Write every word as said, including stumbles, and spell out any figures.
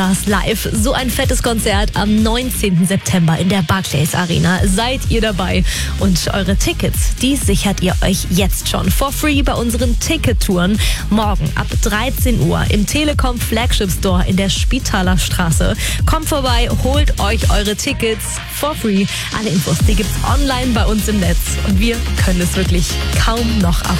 Live. So ein fettes Konzert am neunzehnten September in der Barclays Arena. Seid ihr dabei? Und eure Tickets, die sichert ihr euch jetzt schon for free bei unseren Tickettouren. Morgen ab dreizehn Uhr im Telekom Flagship Store in der Spitaler Straße. Kommt vorbei, holt euch eure Tickets for free. Alle Infos, die gibt's online bei uns im Netz. Und wir können es wirklich kaum noch ab.